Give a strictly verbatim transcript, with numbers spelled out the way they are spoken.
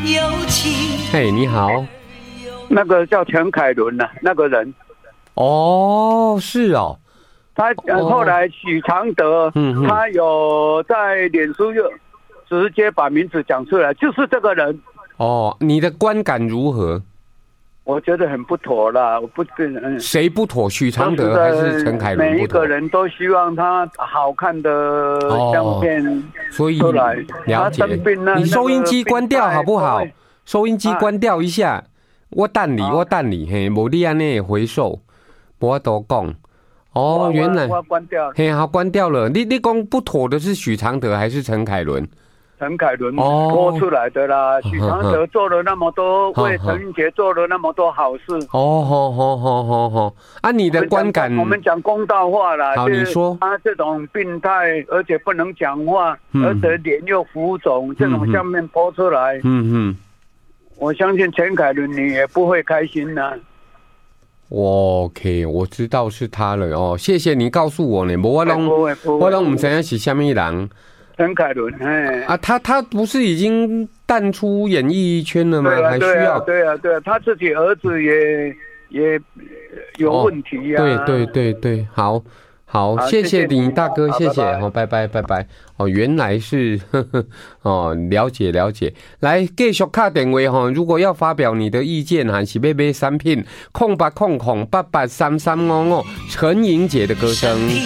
嘿，你好。 那个叫陈凯伦呐、啊，那个人。 哦，是哦。 他呃、哦、后来许常德， 嗯， 他有在脸书又直接把名字讲出来，就是这个人。 哦，你的观感如何？ 我觉得很不妥啦，我不嗯。 谁不妥？许常德还是陈凯伦？ 每一个人都希望他好看的相片出来。 哦、所以了解。你收音机关掉好不好？收音机关掉一下。啊、我等你，我等你，嘿，无你安尼回收，无法度讲。哦，原来我关掉了。 嘿，好，关掉了。你你讲不妥的是许常德还是陈凯伦？ 陈凯伦播出来的啦，许常德做了那么多，为陈云杰做了那么多好事。 哦，好好好好好。啊，你的观感， 我们讲公道话啦。 好，你说。 他这种病态，而且不能讲话，嗯、而且脸又浮肿，这种相片播出来， 嗯嗯， 我相信陈凯伦你也不会开心呐、啊。 OK， 我知道是他了哦，谢谢你告诉我呢，我拢我拢唔知影是什么人。 陈凯伦，哎啊，他他不是已经淡出演艺圈了吗？ 对啊， 还需要？ 对啊，对啊，他自己儿子也也有问题呀、 啊哦。对对对对，好。好，谢谢你大哥，谢谢，好，拜拜拜拜。哦，原来是呵呵哦，了解了解。来，继续打电话哈，如果要发表你的意见，还是要买产品，空八空空八八三三五五，陈莹姐的歌声。